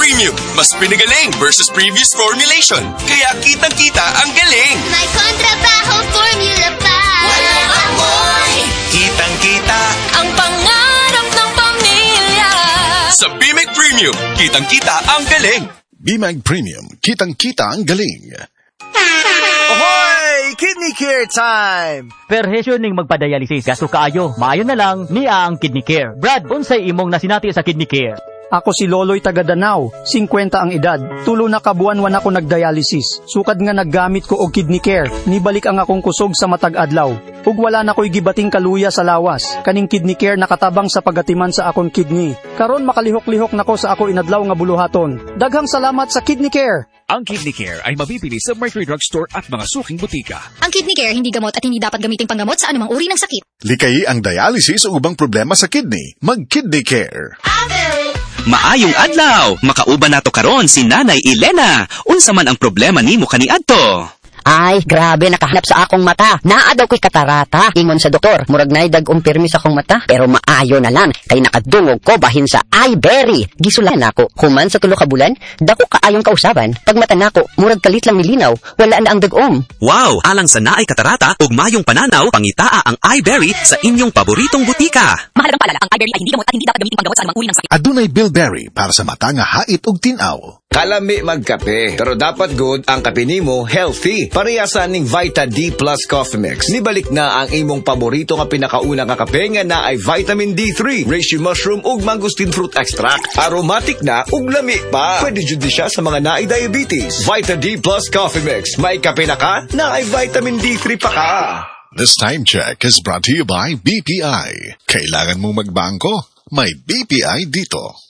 Premium. Mas pinagaling versus previous formulation. Kaya kitang-kita ang galing. May kontrabaho formula pa. Walang amoy. Kitang-kita ang pangarap ng pamilya. Sa Bimig Premium, kitang-kita ang galing. Bimig Premium, kitang-kita ang galing. Ahoy! Kidney Care time! Perhesyo ning magpadialysis. Gasto kaayo. Maayo na lang niya ang Kidney Care. Brad, unsay imong nasinati sa Kidney Care? Ako si Loloy taga Danau, 50 ang edad. Tulo na kabuan ako nagdialysis. Sukad nga naggamit ko og Kidney Care. Nibalik ang akong kusog sa matag adlaw. Ug wala na ko'y gibating kaluya sa lawas. Kaning Kidney Care nakatabang sa pagatiman sa akong kidney. Karon makalihok-lihok nako sa ako inadlaw nga buluhaton. Daghang salamat sa Kidney Care. Ang Kidney Care ay mabibili sa Mercury Drugstore at mga suking butika. Ang Kidney Care hindi gamot at hindi dapat gamiting panggamot sa anumang uri ng sakit. Likayi ang dialysis o ubang problema sa kidney. Mag-Kidney Care. Maayong adlaw, makauban nato karon si Nanay Elena. Unsa man ang problema nimo kaniadto? Ay, grabe, nakahanap sa akong mata. Naa daw ko'y katarata. Ingon sa doktor, murag na'y dag-umpirmi sa akong mata. Pero maayo na lang, kay nakadungog ko bahin sa iBerry. Gisulan ako, human sa 3 ka bulan, dako kaayong kausaban. Pag mata nako, murag kalit lang nilinaw, wala na ang dag-om. Wow, alang sa naay katarata ug mayong pananaw, pangitaa ang iBerry sa inyong paboritong butika. Mahalagang paalala, ang iBerry ay hindi gamot at hindi dapat gamiting panggamot sa anumang uri ng sakit. Adunay Bilberry para sa mata nga hait ug tinaw. Kalami magkape, pero dapat good ang kape nimo healthy. Parehasan ning Vita D Plus Coffee Mix. Nibalik na ang imong paborito nga pinakauna nga kape nga na ay vitamin D3, reishi mushroom ug mangosteen fruit extract. Aromatic na ug lami pa. Pwede jud siya sa mga naay diabetes. Vita D Plus Coffee Mix. May kape na ka, na ay vitamin D3 pa ka. This time check is brought to you by BPI. Kailangan mong magbangko? May BPI dito.